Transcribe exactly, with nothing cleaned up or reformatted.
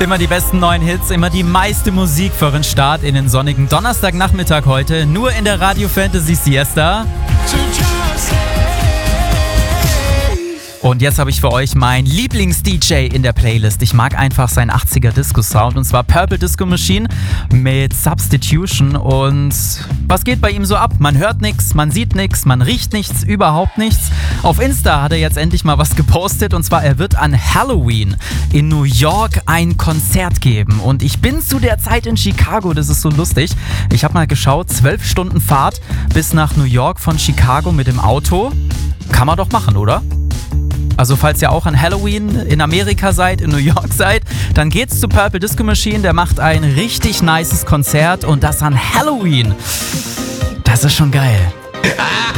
Immer die besten neuen Hits, immer die meiste Musik für den Start in den sonnigen Donnerstagnachmittag heute. Nur in der Radio Fantasy Siesta. Und jetzt habe ich für euch meinen Lieblings-D J in der Playlist. Ich mag einfach seinen achtziger Disco-Sound, und zwar Purple Disco Machine mit Substitution. Und was geht bei ihm so ab? Man hört nichts, man sieht nichts, man riecht nichts, überhaupt nichts. Auf Insta hat er jetzt endlich mal was gepostet, und zwar er wird an Halloween in New York ein Konzert geben. Und ich bin zu der Zeit in Chicago, das ist so lustig. Ich habe mal geschaut, zwölf Stunden Fahrt bis nach New York von Chicago mit dem Auto. Kann man doch machen, oder? Also falls ihr auch an Halloween in Amerika seid, in New York seid, dann geht's zu Purple Disco Machine. Der macht ein richtig nices Konzert, und das an Halloween. Das ist schon geil.